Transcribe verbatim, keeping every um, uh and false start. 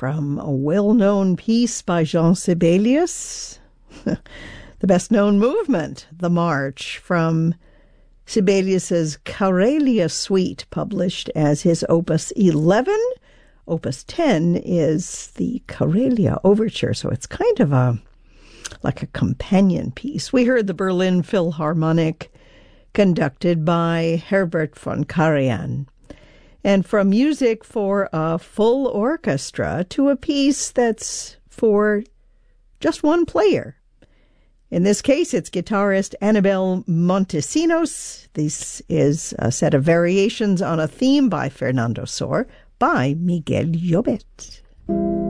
from a well-known piece by Jean Sibelius, the best-known movement, the March, from Sibelius's Karelia Suite, published as his Opus eleven. Opus ten is the Karelia Overture, so it's kind of a like a companion piece. We heard the Berlin Philharmonic, conducted by Herbert von Karajan. And from music for a full orchestra to a piece that's for just one player. In this case, it's guitarist Anabel Montesinos. This is a set of variations on a theme by Fernando Sor by Miguel Llobet.